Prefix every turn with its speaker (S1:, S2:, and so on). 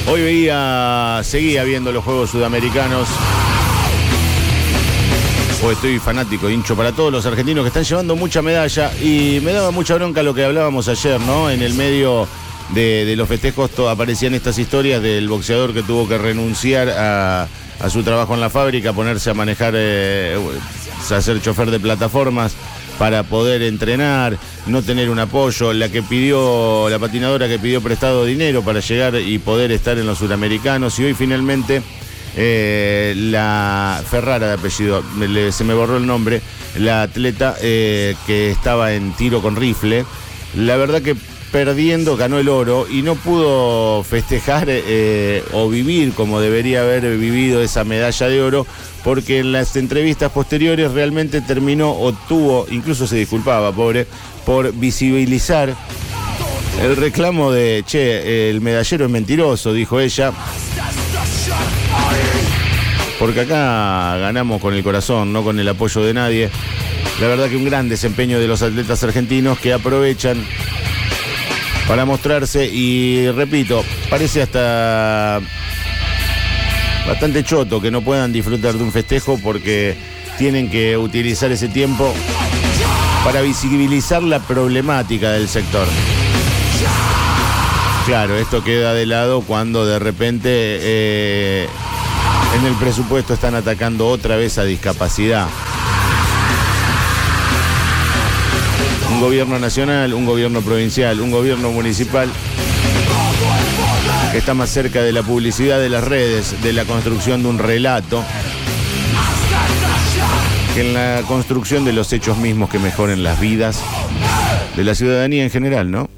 S1: Hoy seguía viendo los Juegos Sudamericanos. Pues estoy fanático, hincho para todos los argentinos que están llevando mucha medalla. Y me daba mucha bronca lo que hablábamos ayer, ¿no? En el medio de los festejos aparecían estas historias del boxeador que tuvo que renunciar a su trabajo en la fábrica, ponerse a manejar, a ser chofer de plataformas para poder entrenar, no tener un apoyo, la patinadora que pidió prestado dinero para llegar y poder estar en los Suramericanos, y hoy finalmente la Ferrara de apellido, se me borró el nombre, la atleta que estaba en tiro con rifle, la verdad que perdiendo ganó el oro y no pudo festejar o vivir como debería haber vivido esa medalla de oro, porque en las entrevistas posteriores realmente incluso se disculpaba, pobre, por visibilizar el reclamo de, el medallero es mentiroso, dijo ella, porque acá ganamos con el corazón, no con el apoyo de nadie. La verdad que un gran desempeño de los atletas argentinos que aprovechan para mostrarse, y repito, parece hasta bastante choto que no puedan disfrutar de un festejo porque tienen que utilizar ese tiempo para visibilizar la problemática del sector. Claro, esto queda de lado cuando de repente en el presupuesto están atacando otra vez a discapacidad. Un gobierno nacional, un gobierno provincial, un gobierno municipal que está más cerca de la publicidad de las redes, de la construcción de un relato, que en la construcción de los hechos mismos que mejoren las vidas de la ciudadanía en general, ¿no?